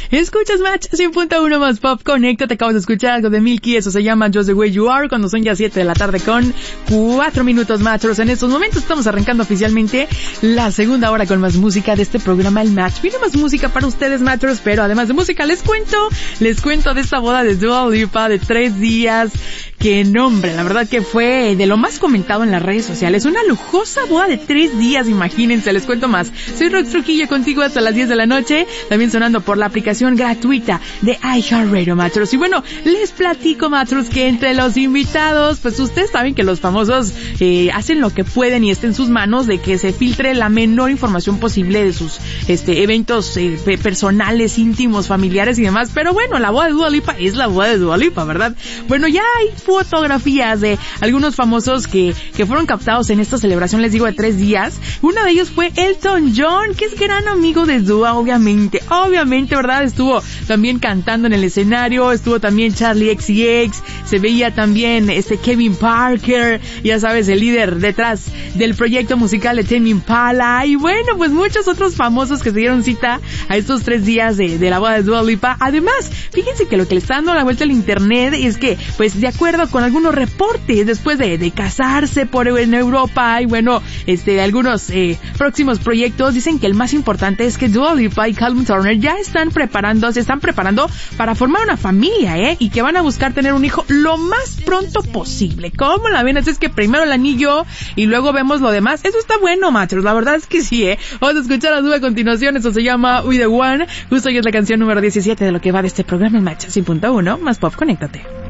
Escuchas Match 100.1 más Pop Connecta. Te acabas de escuchar algo de Milky, eso se llama Just the Way You Are, cuando son ya 7 de la tarde con 4 minutos, Matchers. En estos momentos estamos arrancando oficialmente la segunda hora con más música de este programa, El Match. Viene más música para ustedes, Matchers, pero además de música les cuento de esta boda de Dua Lipa de 3 días. Que nombre, la verdad que fue de lo más comentado en las redes sociales. Una lujosa boda de 3 días, imagínense, les cuento más. Soy Rox Trujillo contigo hasta las 10 de la noche, también sonando por la aplicación gratuita de iHeartRadio, Matros. Y bueno, les platico, Matros, que entre los invitados, pues ustedes saben que los famosos hacen lo que pueden y está en sus manos de que se filtre la menor información posible de sus eventos personales, íntimos, familiares y demás. Pero bueno, la boda de Dua Lipa es la boda de Dua Lipa, ¿verdad? Bueno, ya hay fotografías de algunos famosos que fueron captados en esta celebración, les digo, de 3 días. Uno de ellos fue Elton John, que es gran amigo de Dua, obviamente, ¿verdad? Estuvo también cantando en el escenario, estuvo también Charlie XCX, se veía también Kevin Parker, ya sabes, el líder detrás del proyecto musical de Tame Impala, y bueno, pues muchos otros famosos que se dieron cita a estos 3 días de la boda de Dua Lipa. Además, fíjense que lo que le está dando la vuelta al internet es que, pues, de acuerdo con algunos reportes, después de casarse en Europa y bueno, algunos próximos proyectos, dicen que el más importante es que Dua Lipa y Callum Turner ya se están preparando para formar una familia, y que van a buscar tener un hijo lo más pronto posible. ¿Cómo la ven? Así es que primero el anillo y luego vemos lo demás. Eso está bueno, machos, la verdad es que sí, Vamos a escuchar a Dua a continuación, eso se llama We The One, justo hoy es la canción número 17 de lo que va de este programa, el Match 100.1 más Pop, conéctate.